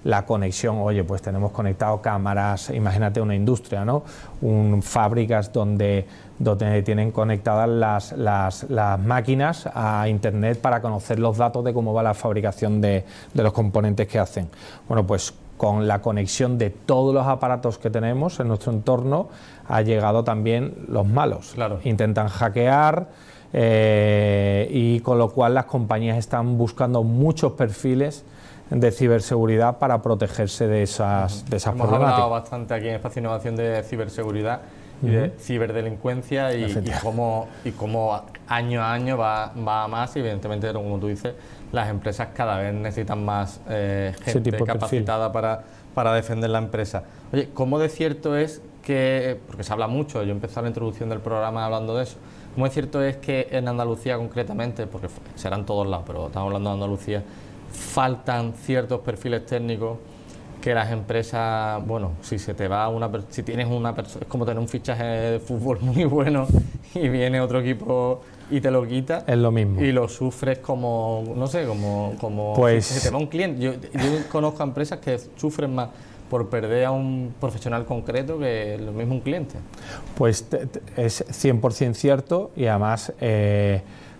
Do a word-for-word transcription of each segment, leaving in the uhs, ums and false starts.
la conexión, oye, pues tenemos conectado cámaras, imagínate una industria, ¿no? Un, fábricas donde, donde tienen conectadas las, las, las máquinas a internet para conocer los datos de cómo va la fabricación de, de los componentes que hacen. Bueno, pues con la conexión de todos los aparatos que tenemos en nuestro entorno ha llegado también los malos. Claro. Intentan hackear eh, y con lo cual las compañías están buscando muchos perfiles de ciberseguridad para protegerse de esas, de esas Hemos problemáticas. hablado bastante aquí en Espacio Innovación de ciberseguridad y uh-huh. de ciberdelincuencia y, y, cómo, y cómo año a año va, va a más y evidentemente, como tú dices, las empresas cada vez necesitan más eh, gente capacitada para, para defender la empresa. Oye, ¿cómo de cierto es que, porque se habla mucho, yo empecé la introducción del programa hablando de eso, ¿cómo de cierto es que en Andalucía concretamente, porque será en todos lados, pero estamos hablando de Andalucía, faltan ciertos perfiles técnicos que las empresas, bueno, si se te va una, si tienes una persona, es como tener un fichaje de fútbol muy bueno y viene otro equipo y te lo quita, es lo mismo y lo sufres como, no sé, como, como pues, si se te va un cliente. Yo, yo conozco a empresas que sufren más por perder a un profesional concreto que lo mismo un cliente. Pues te, te, es cien por ciento cierto y además eh,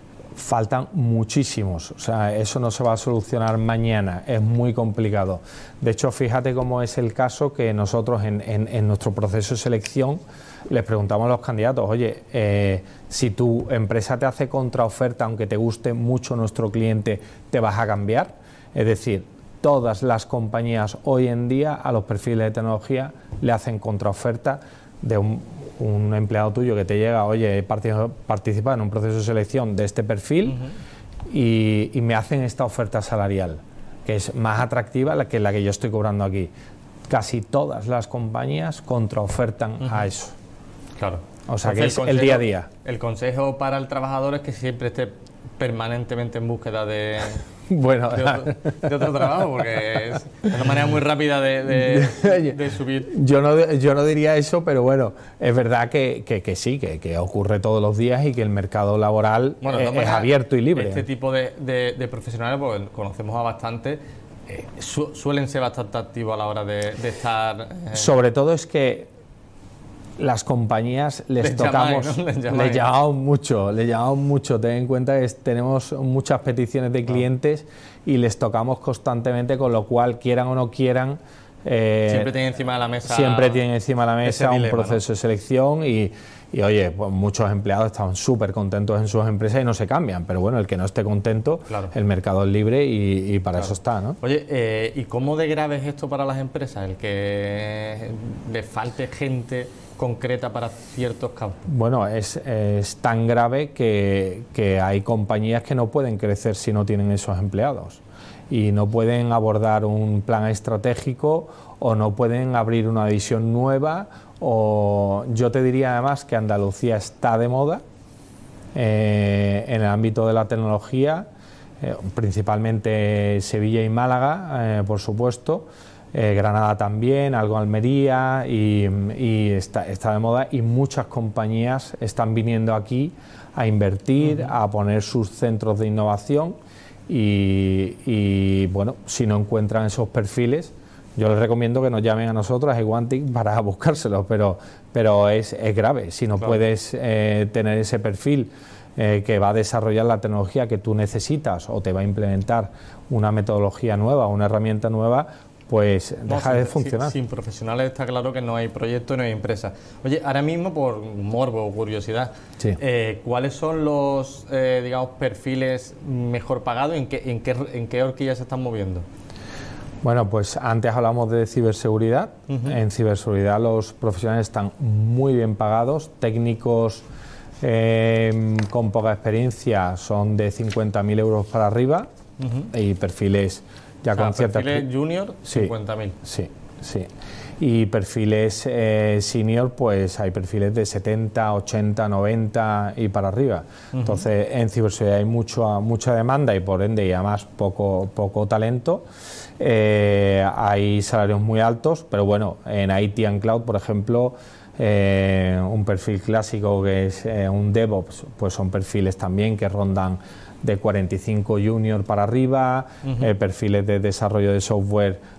faltan muchísimos, o sea, eso no se va a solucionar mañana, es muy complicado. De hecho, fíjate cómo es el caso que nosotros en, en, en nuestro proceso de selección les preguntamos a los candidatos, oye, eh, si tu empresa te hace contraoferta, aunque te guste mucho nuestro cliente, ¿te vas a cambiar? Es decir, todas las compañías hoy en día a los perfiles de tecnología le hacen contraoferta de un un empleado tuyo que te llega, oye, he participado en un proceso de selección de este perfil uh-huh. y, y me hacen esta oferta salarial, que es más atractiva que la que yo estoy cobrando aquí. Casi todas las compañías contraofertan uh-huh. a eso. Claro. O sea, Entonces, que es el, consejo, el día a día. El consejo para el trabajador es que siempre esté permanentemente en búsqueda de, bueno, de, otro, de otro trabajo, porque es una manera muy rápida de, de, de subir. Yo no, yo no diría eso, pero bueno, es verdad que, que, que sí, que, que ocurre todos los días y que el mercado laboral bueno, es, es abierto y libre. Este tipo de, de, de profesionales, porque conocemos a bastante, eh, su, suelen ser bastante activos a la hora de, de estar... Eh, Sobre todo es que las compañías les, les tocamos, llamáis, ¿no? les, les llamamos mucho, les llamamos mucho. Ten en cuenta que tenemos muchas peticiones de clientes no. y les tocamos constantemente, con lo cual, quieran o no quieran, eh, siempre tienen encima de la mesa, siempre tienen encima de la mesa un dilema, proceso ¿no? de selección y, y oye, pues muchos empleados estaban súper contentos en sus empresas y no se cambian, pero bueno, el que no esté contento, claro. el mercado es libre y, y para claro. eso está, ¿no? Oye, eh, ¿y cómo de grave es esto para las empresas, el que les falte gente concreta para ciertos campos? Bueno, es, es tan grave que, que hay compañías que no pueden crecer si no tienen esos empleados y no pueden abordar un plan estratégico o no pueden abrir una división nueva, o yo te diría además que Andalucía está de moda eh, en el ámbito de la tecnología, eh, principalmente Sevilla y Málaga, eh, por supuesto. Eh, Granada también, algo Almería y, y está, está de moda y muchas compañías están viniendo aquí a invertir, uh-huh. a poner sus centros de innovación y, y bueno, si no encuentran esos perfiles, yo les recomiendo que nos llamen a nosotros, a Eguantic, para buscárselos, pero, pero es, es grave. Si no claro. puedes eh, tener ese perfil eh, que va a desarrollar la tecnología que tú necesitas o te va a implementar una metodología nueva, una herramienta nueva, pues no, deja sin, de funcionar. Sin, sin profesionales está claro que no hay proyecto, no hay empresa. Oye, ahora mismo, por morbo o curiosidad, sí. eh, ¿cuáles son los eh, digamos perfiles mejor pagados? ¿En qué, en qué, en qué horquillas se están moviendo? Bueno, pues antes hablamos de ciberseguridad. Uh-huh. En ciberseguridad los profesionales están muy bien pagados. Técnicos eh, con poca experiencia son de cincuenta mil euros para arriba uh-huh. y perfiles ya o sea, con cierta... perfiles junior, cincuenta mil. Sí, sí. Y perfiles eh, senior, pues hay perfiles de setenta, ochenta, noventa y para arriba. Uh-huh. Entonces, en ciberseguridad hay mucho, mucha demanda y por ende, y además poco, poco talento. Eh, hay salarios muy altos, pero bueno, en I T and Cloud, por ejemplo, eh, un perfil clásico que es eh, un DevOps, pues son perfiles también que rondan de cuarenta y cinco junior para arriba, uh-huh. eh, perfiles de desarrollo de software